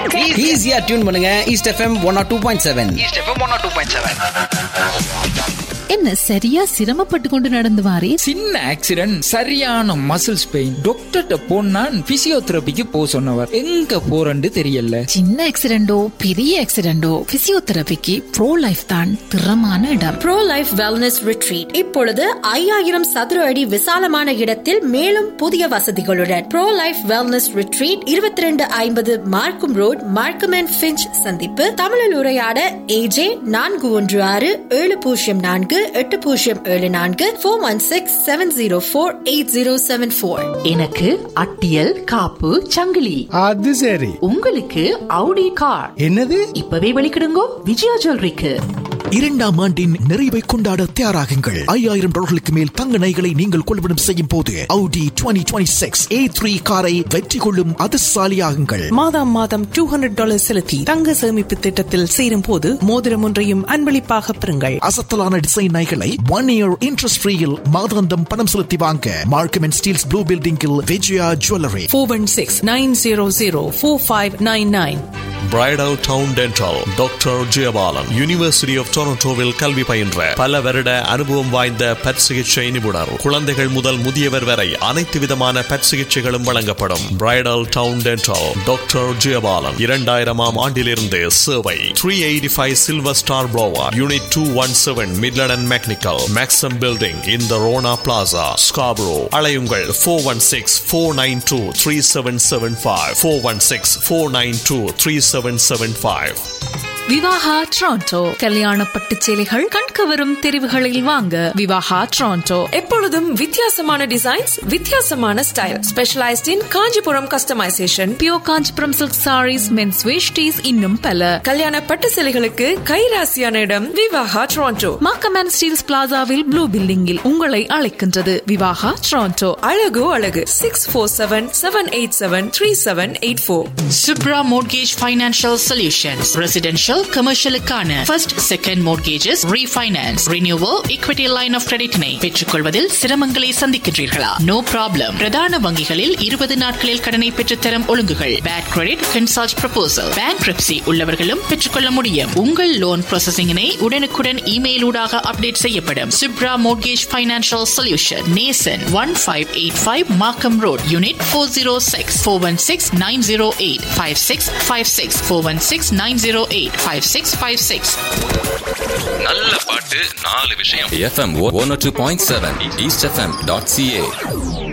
ஈஸியா டியூன் பண்ணுங்க east FM 102.7. East FM 102.7. என்ன சரியா சிரமப்பட்டு கொண்டு நடந்து வாரே? சின்ன ஆக்சிடென்ட், சரியான மசில்ஸ் பெயின். டாக்டர்கிட்ட போனா பிசியோதெரபிக்கு போ சொன்னவர். எங்க போறன்னு தெரியல. சின்ன ஆக்சிடென்டோ பெரிய ஆக்சிடென்டோ பிசியோதெரபிக்கு ப்ரோ லைஃப் தான் திறமான இடம். ப்ரோ லைஃப் வெல்னஸ் ரிட்ரீட் இப்பொழுது 5000 சதுர அடி விசாலமான இடத்தில் மேலும் புதிய வசதிகளுடன் ப்ரோ லைஃப் வெல்னஸ் ரிட்ரீட் 2250 மார்க்கம் ரோட், மார்க்கம் அண்ட் ஃபிஞ்ச் சந்திப்பு. தமிழில் உரையாட AJ 416-704 8074 416-704-8074. எனக்கு அட்டியல் காப்பு சங்கிலி. அது சரி. உங்களுக்கு அவுடி கார். என்னது? இப்பவே வெளிக்கிடுங்கோ விஜயா ஜுவல்லரிக்கு. 2ஆம் ஆண்டின் நிறைவை கொண்டாட தயாராகுங்கள். $5000 மேல் தங்க நகைகளை நீங்கள் கொள்வனம் செய்யும் போது Audi 2026 A3 காரை வெற்றி கொள்ளும் அதிர்ஷ்டசாலியாகுங்கள். மாதம் $200 செலுத்தி தங்க சேமிப்பு திட்டத்தில் சேரும் போது மோதிரம் ஒன்றையும் அன்பளிப்பாக பெறுங்கள். அசத்தலான டிசைன் நகைகளை 1 year interest free-யில் மாதாந்தம் பணம் செலுத்தி வாங்க மார்க்கம் அண்ட் ஸ்டீல்ஸ் ப்ளூ பில்டிங்கில் Vijaya jewellery. 416-900-4599. Bridal down dental doctor Jayabalan university of டொரண்டோவில் கல்வி பயின்ற பல வருட அனுபவம் வாய்ந்த பற் சிகிச்சை நிபுணர். குழந்தைகள் முதல் முதியவர் வரை அனைத்து விதமான பற் சிகிச்சைகளும் வழங்கப்படும். Bridal down dental doctor Jayabalan 2000ஆம் ஆண்டிலிருந்து சேவை. 385 silver star blower unit 217 Midland and mechanical மேக்ஸம் building in the Rona plaza Scarborough. அழையுங்கள் 416-492-3775 416-492-3775. விவாஹா டொரண்டோ கல்யாண பட்டு சேலைகள் கண்கவரும் தெரிவுகளில் வாங்க விவாஹா டொரண்டோ. எப்பொழுதும் வித்தியாசமான டிசைன்ஸ், வித்தியாசமான ஸ்டைல், ஸ்பெஷலைஸ்ட் இன் Kanchipuram customisation, pure Kanchipuram silk saris, men's veshtis, இன்னும் பல. கல்யாண பட்டு சேலைகளுக்கு கைராசியான இடம் Vivaha Toronto. Markham and Steeles பிளாசாவில் blue பில்டிங்கில் உங்களை அழைக்கின்றது விவாஹா டொரண்டோ. அழகு அழகு 647-787-3784. Subra Mortgage Financial Solutions. Residential கமர்ஷியலுக்கான first second mortgages, refinance, renewal, equity line of கிரெடிட்டினை பெற்றுக்கொள்வதில் சிரமங்களை சந்திக்கின்றீர்களா? No problem. பிரதான வங்கிகளில் 20 நாட்களில் கடனை பெற்றுத்தரும் ஒழுங்குகள். Bad credit consult proposal, bankruptcy உள்ளவர்களும் பெற்றுக்கொள்ள முடியும். உங்கள் லோன் ப்ராசஸிங்கினை உடனுக்குடன் இமெயில் ஊடாக அப்டேட் செய்யப்படும். Subra Mortgage Financial Solution, நேசன் 1585 மார்க்கம் ரோட், யூனிட் 406 416-908-5656 416-908-5656. நல்ல பாட்டு 4 விஷயம். FM 102.7 eastfm.ca.